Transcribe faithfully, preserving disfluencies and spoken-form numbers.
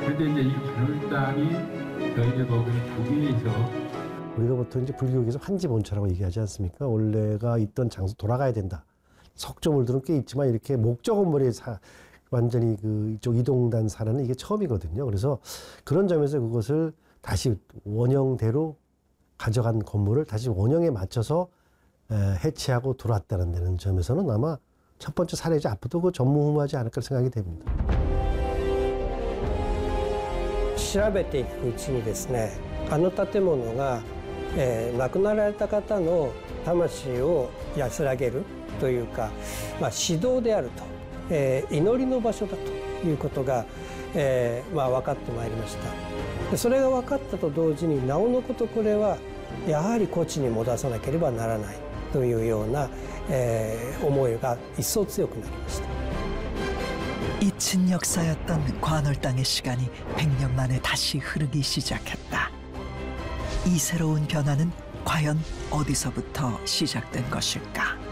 그런데 이제 이 불당이 저희가 거기 북위에서 우리가 보통 이제 불교에서 환지본처라고 얘기하지 않습니까? 원래가 있던 장소 돌아가야 된다. 석조물들은 꽤 있지만 이렇게 목적 건물에 사, 완전히 그 이쪽 이동단 사례는 이게 처음이거든요. 그래서 그런 점에서 그것을 다시 원형대로 가져간 건물을 다시 원형에 맞춰서 해체하고 돌아왔다는 데는 점에서는 아마 첫 번째 사례지 앞으로도 그 전무후무하지 않을까 생각이 됩니다. 調べていくうちにですね、あの建物が、えー、亡くなられた方の魂を安らげるというか、まあ、指導であると、えー、祈りの場所だということが、えーまあ、分かってまいりました。でそれが分かったと同時になおのことこれはやはり故地に戻さなければならないというような、えー、思いが一層強くなりました。 잊힌 역사였던 관월당의 시간이 백 년 만에 다시 흐르기 시작했다. 이 새로운 변화는 과연 어디서부터 시작된 것일까?